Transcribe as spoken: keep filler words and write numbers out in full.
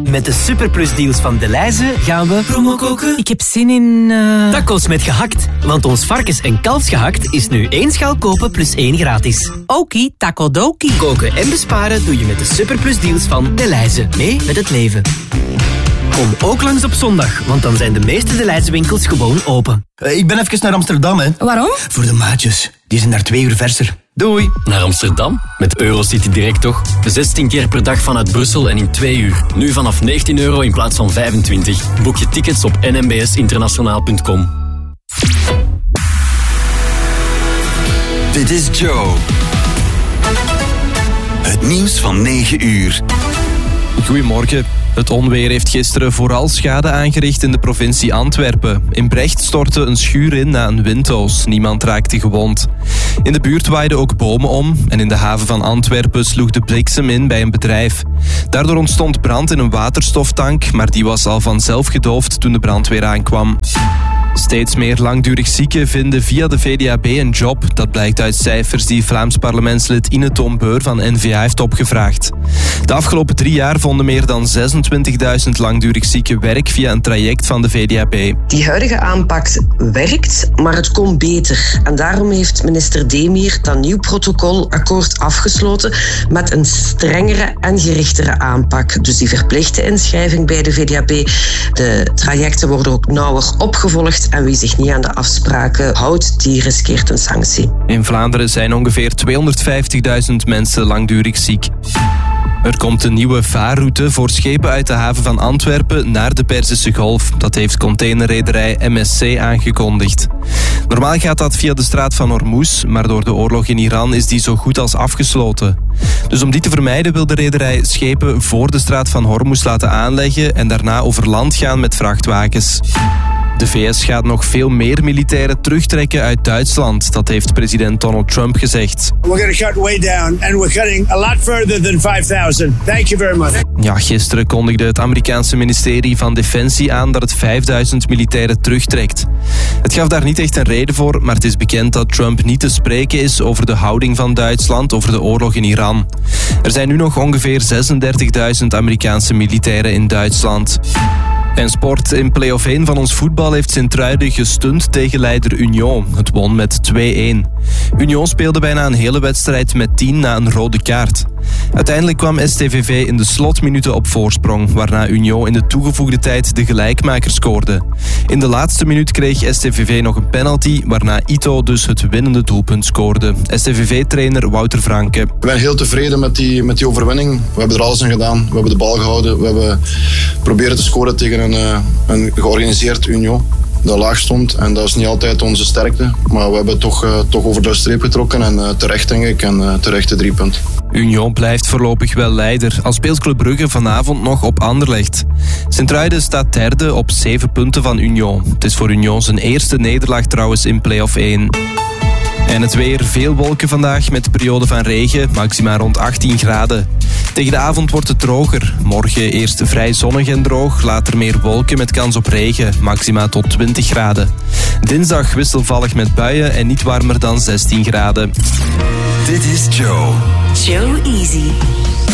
Met de Superplus deals van Delhaize gaan we promo koken. Ik heb zin in... Uh... Tacos met gehakt. Want ons varkens- en kalfsgehakt is nu één schaal kopen plus één gratis. Okie, taco dokie. Koken en besparen doe je met de Superplus deals van Delhaize. Mee met het leven. Kom ook langs op zondag, want dan zijn de meeste Delhaize winkels gewoon open. Uh, ik ben even naar Amsterdam, hè. Waarom? Voor de maatjes. Die zijn daar twee uur verser. Doei. Naar Amsterdam? Met Eurocity Direct toch? zestien keer per dag vanuit Brussel en in twee uur. Nu vanaf negentien euro in plaats van vijfentwintig. Boek je tickets op n m b s internationaal punt com. Dit is Joe. Het nieuws van negen uur. Goedemorgen. Het onweer heeft gisteren vooral schade aangericht in de provincie Antwerpen. In Brecht stortte een schuur in na een windhoos. Niemand raakte gewond. In de buurt waaiden ook bomen om en in de haven van Antwerpen sloeg de bliksem in bij een bedrijf. Daardoor ontstond brand in een waterstoftank, maar die was al vanzelf gedoofd toen de brandweer aankwam. Steeds meer langdurig zieken vinden via de V D A B een job. Dat blijkt uit cijfers die Vlaams parlementslid Ine Tombeur van N V A heeft opgevraagd. De afgelopen drie jaar vonden meer dan zesentwintigduizend langdurig zieken werk via een traject van de V D A B. Die huidige aanpak werkt, maar het kon beter. En daarom heeft minister Demir dat nieuw protocolakkoord afgesloten met een strengere en gerichtere aanpak. Dus die verplichte inschrijving bij de V D A B. De trajecten worden ook nauwer opgevolgd. En wie zich niet aan de afspraken houdt, die riskeert een sanctie. In Vlaanderen zijn ongeveer tweehonderdvijftigduizend mensen langdurig ziek. Er komt een nieuwe vaarroute voor schepen uit de haven van Antwerpen naar de Perzische Golf. Dat heeft containerrederij M S C aangekondigd. Normaal gaat dat via de straat van Hormuz, maar door de oorlog in Iran is die zo goed als afgesloten. Dus om die te vermijden wil de rederij schepen voor de straat van Hormuz laten aanleggen en daarna over land gaan met vrachtwagens. De V S gaat nog veel meer militairen terugtrekken uit Duitsland. Dat heeft president Donald Trump gezegd. We're going to cut way down and we're cutting a lot further than five thousand. Thank you very much. Ja, gisteren kondigde het Amerikaanse ministerie van Defensie aan dat het vijfduizend militairen terugtrekt. Het gaf daar niet echt een reden voor, maar het is bekend dat Trump niet te spreken is over de houding van Duitsland over de oorlog in Iran. Er zijn nu nog ongeveer zesendertigduizend Amerikaanse militairen in Duitsland. En sport. In play-off één van ons voetbal heeft Sint-Truiden gestund tegen leider Union. Het won met twee-één. Union speelde bijna een hele wedstrijd met tien na een rode kaart. Uiteindelijk kwam S T V V in de slotminuten op voorsprong, waarna Union in de toegevoegde tijd de gelijkmaker scoorde. In de laatste minuut kreeg S T V V nog een penalty, waarna Ito dus het winnende doelpunt scoorde. S T V V-trainer Wouter Franke. Ik ben heel tevreden met die, met die overwinning. We hebben er alles aan gedaan. We hebben de bal gehouden. We hebben proberen te scoren tegen een, een georganiseerd Union dat laag stond. En dat is niet altijd onze sterkte. Maar we hebben toch, uh, toch over de streep getrokken. En uh, terecht, denk ik. En uh, terecht de drie punten. Union blijft voorlopig wel leider. Al speelt Club Brugge vanavond nog op Anderlecht. Sint-Truiden staat derde op zeven punten van Union. Het is voor Union zijn eerste nederlaag trouwens in play-off één. En het weer, veel wolken vandaag met periode van regen, maxima rond achttien graden. Tegen de avond wordt het droger. Morgen eerst vrij zonnig en droog, later meer wolken met kans op regen, maxima tot twintig graden. Dinsdag wisselvallig met buien en niet warmer dan zestien graden. Dit is Joe. Joe Easy.